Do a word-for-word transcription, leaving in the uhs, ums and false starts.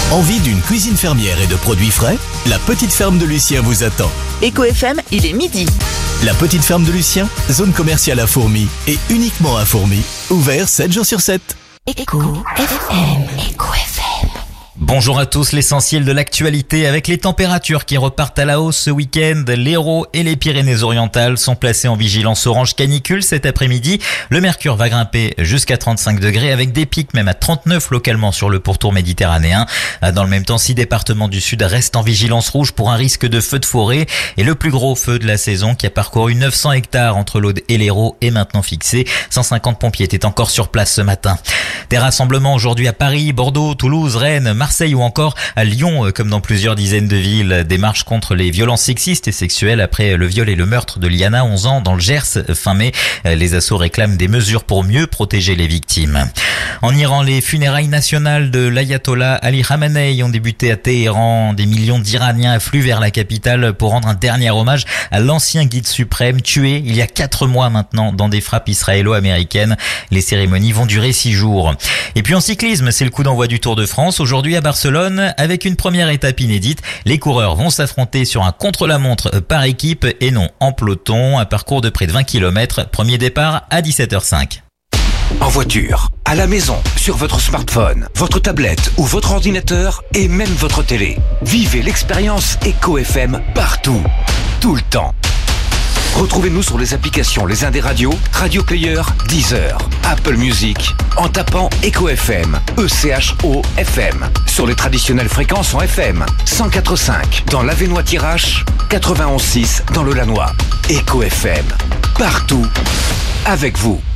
Envie d'une cuisine fermière et de produits frais? La petite ferme de Lucien vous attend. Eco F M, il est midi. La petite ferme de Lucien, zone commerciale à Fourmies et uniquement à Fourmies, ouvert sept jours sur sept. Eco F M, Eco F M. Bonjour à tous, l'essentiel de l'actualité avec les températures qui repartent à la hausse ce week-end. L'Hérault et les Pyrénées-Orientales sont placés en vigilance orange canicule cet après-midi. Le mercure va grimper jusqu'à trente-cinq degrés avec des pics même à trente-neuf localement sur le pourtour méditerranéen. Dans le même temps, six départements du sud restent en vigilance rouge pour un risque de feu de forêt. Et le plus gros feu de la saison qui a parcouru neuf cents hectares entre l'Aude et l'Hérault est maintenant fixé. cent cinquante pompiers étaient encore sur place ce matin. Des rassemblements aujourd'hui à Paris, Bordeaux, Toulouse, Rennes, Marseille ou encore à Lyon, comme dans plusieurs dizaines de villes. Des marches contre les violences sexistes et sexuelles après le viol et le meurtre de Liana, onze ans, dans le Gers fin mai. Les assos réclament des mesures pour mieux protéger les victimes. En Iran, les funérailles nationales de l'ayatollah Ali Khamenei ont débuté à Téhéran. Des millions d'Iraniens affluent vers la capitale pour rendre un dernier hommage à l'ancien guide suprême tué il y a quatre mois maintenant dans des frappes israélo-américaines. Les cérémonies vont durer six jours. Et puis en cyclisme, c'est le coup d'envoi du Tour de France aujourd'hui à Barcelone avec une première étape inédite. Les coureurs vont s'affronter sur un contre-la-montre par équipe et non en peloton. Un parcours de près de vingt kilomètres. Premier départ à dix-sept heures cinq. En voiture, à la maison, sur votre smartphone, votre tablette ou votre ordinateur et même votre télé. Vivez l'expérience Eco F M partout, tout le temps. Retrouvez-nous sur les applications Les Indés Radio, Radio Player, Deezer, Apple Music, en tapant Eco F M, E C H O F M, sur les traditionnelles fréquences en F M, cent quatre virgule cinq dans l'Avesnois-Thiérache, quatre-vingt-onze virgule six dans le Lannoy. Eco F M, partout, avec vous.